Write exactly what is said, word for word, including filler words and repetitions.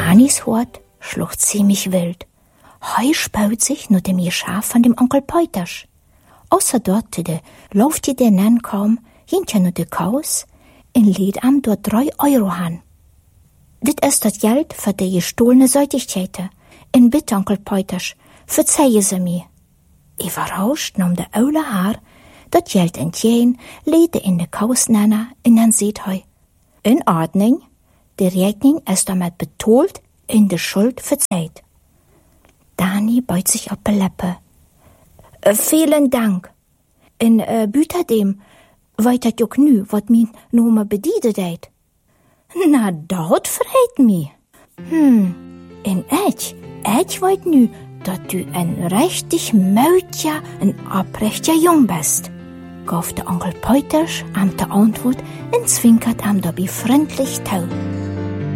Danis Hort schlucht ziemlich wild. Heu spaut sich nur dem Geschaf von dem Onkel Peuters. Außer dort de lauft die der Nen kaum, hinter nur de Kaus, in lädt am dort drei Euro han. Dit ist das Geld für die gestohlene Säutigkeiten. In bitte, Onkel Peuters, verzeihe sie mir. Überrascht nahm der Aule Haar dat Geld entgegen, lädte in de Kaus nanna, und dann seht heu. In Ordnung, die Rechnung ist damit betont, in de Schuld verzeiht. Dani beut sich auf die Lippe. Äh, vielen Dank. In äh, Büterdem weitet jo knü, wat mi nume bediedet deit. Na, dat freit mi. Hm, in Ech, Ech wollt nü, dat du ein richtig mötja, ein abrechter Jung bist. Gauf der Onkel Peuters am der Antwort und zwinkert am dabei freundlich tau.